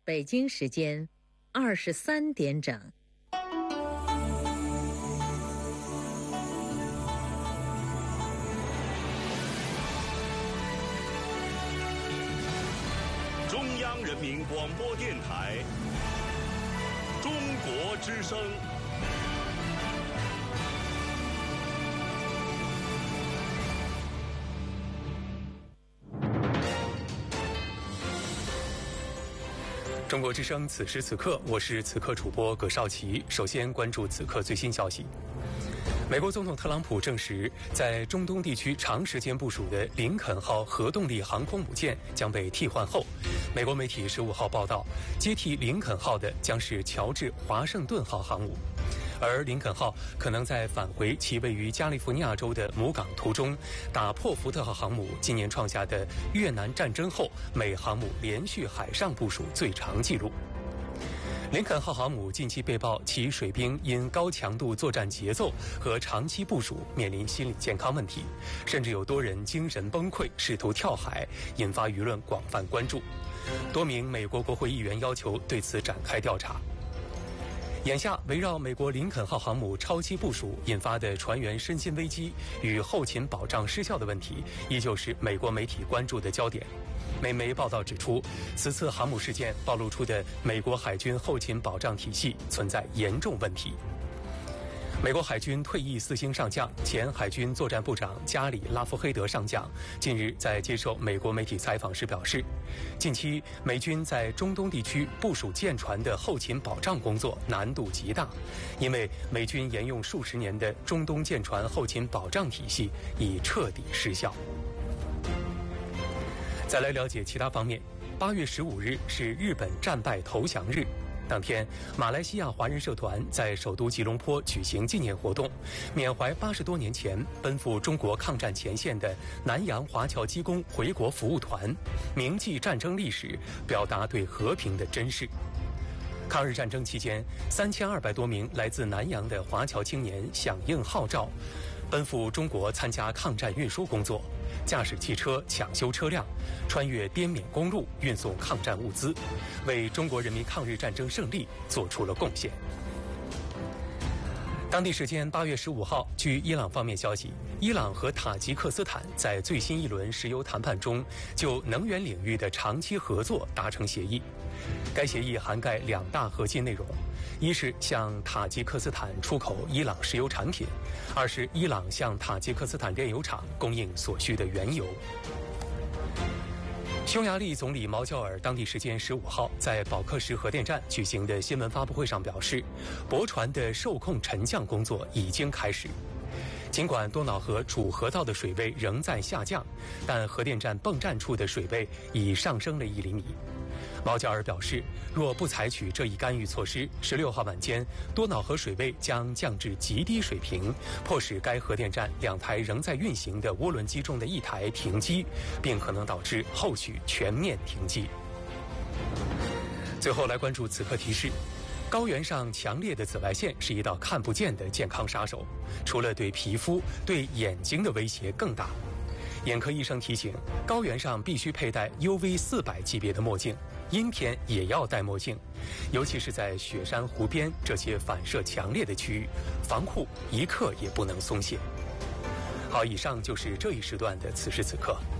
北京时间23点整。 中央人民广播电台中国之声。 中国之声，此时此刻，我是此刻主播葛少奇。首先关注此刻最新消息。美国总统特朗普证实，在中东地区长时间部署的林肯号核动力航空母舰将被替换后，美国媒体15号报道，接替林肯号的将是乔治华盛顿号航母。而林肯号可能在返回其位于加利福尼亚州的母港途中，打破福特号航母今年创下的越南战争后美航母连续海上部署最长纪录。林肯号航母近期被曝其水兵因高强度作战节奏和长期部署面临心理健康问题，甚至有多人精神崩溃，试图跳海，引发舆论广泛关注。多名美国国会议员要求对此展开调查。眼下，围绕美国林肯号航母超期部署引发的船员身心危机与后勤保障失效的问题，依旧是美国媒体关注的焦点。美媒报道指出，此次航母事件暴露出的美国海军后勤保障体系存在严重问题。美国海军退役4星上将、前海军作战部长加里·拉夫黑德上将近日在接受美国媒体采访时表示，近期美军在中东地区部署舰船的后勤保障工作难度极大，因为美军沿用数十年的中东舰船后勤保障体系已彻底失效。再来了解其他方面，8月15日是日本战败投降日。当天，马来西亚华人社团在首都吉隆坡举行纪念活动，缅怀80多年前奔赴中国抗战前线的南洋华侨机工回国服务团，铭记战争历史，表达对和平的珍视。抗日战争期间，3200多名来自南洋的华侨青年响应号召，奔赴中国参加抗战运输工作，驾驶汽车抢修车辆，穿越滇缅公路运送抗战物资，为中国人民抗日战争胜利做出了贡献。当地时间8月15号，据伊朗方面消息，伊朗和塔吉克斯坦在最新一轮石油谈判中就能源领域的长期合作达成协议。该协议涵盖2大核心内容，一是向塔吉克斯坦出口伊朗石油产品，二是伊朗向塔吉克斯坦炼油厂供应所需的原油。匈牙利总理毛焦尔当地时间15号在保克什核电站举行的新闻发布会上表示，驳船的受控沉降工作已经开始。尽管多瑙河主河道的水位仍在下降，但核电站泵站处的水位已上升了1厘米。毛焦尔表示，若不采取这一干预措施，16号晚间多瑙河水位将降至极低水平，迫使该核电站2台仍在运行的涡轮机中的1台停机，并可能导致后续全面停机。最后来关注此刻提示，高原上强烈的紫外线是一道看不见的健康杀手，除了对皮肤，对眼睛的威胁更大。眼科医生提醒，高原上必须佩戴 UV400级别的墨镜，阴天也要戴墨镜，尤其是在雪山湖边这些反射强烈的区域，防护一刻也不能松懈。好，以上就是这一时段的此时此刻。